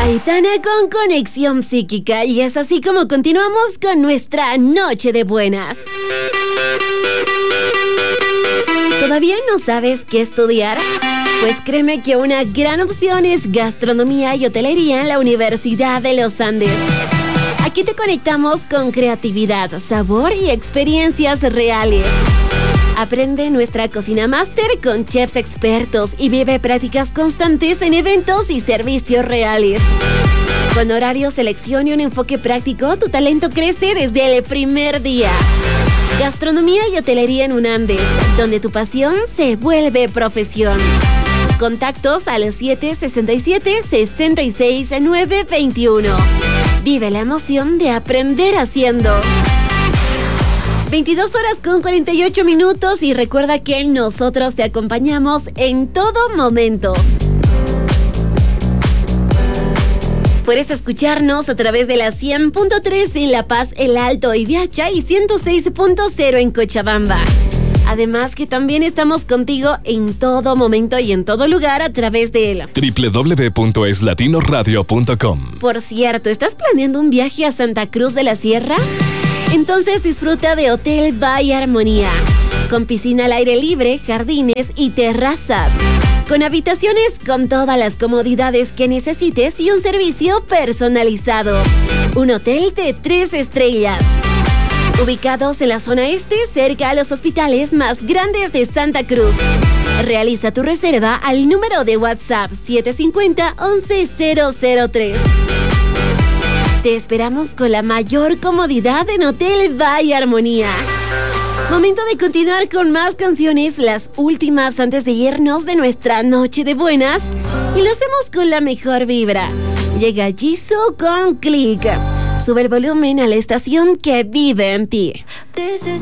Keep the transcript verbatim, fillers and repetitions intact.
Aitana con Conexión Psíquica, y es así como continuamos con nuestra noche de buenas. ¿Todavía no sabes qué estudiar? Pues créeme que una gran opción es gastronomía y hotelería en la Universidad de los Andes. Aquí te conectamos con creatividad, sabor y experiencias reales. Aprende nuestra cocina máster con chefs expertos y vive prácticas constantes en eventos y servicios reales. Con horario, selección y un enfoque práctico, tu talento crece desde el primer día. Gastronomía y hotelería en UNANDES, donde tu pasión se vuelve profesión. Contactos al siete seis siete, seis seis nueve dos uno. Vive la emoción de aprender haciendo. veintidós horas con cuarenta y ocho minutos, y recuerda que nosotros te acompañamos en todo momento. Puedes escucharnos a través de la cien punto tres en La Paz, El Alto y Viacha, y ciento seis punto cero en Cochabamba. Además que también estamos contigo en todo momento y en todo lugar a través de doble u doble u doble u punto es latino radio punto com. Por cierto, ¿estás planeando un viaje a Santa Cruz de la Sierra? Entonces disfruta de Hotel Bay Armonía, con piscina al aire libre, jardines y terrazas, con habitaciones con todas las comodidades que necesites y un servicio personalizado. Un hotel de tres estrellas. Ubicados en la zona este, cerca a los hospitales más grandes de Santa Cruz. Realiza tu reserva al número de WhatsApp siete cinco cero, once cero cero tres. Te esperamos con la mayor comodidad en Hotel Bay Armonía. Momento de continuar con más canciones, las últimas antes de irnos de nuestra noche de buenas, y lo hacemos con la mejor vibra. Llega Jisoo con Click. Sube el volumen a la estación que vive en ti. This is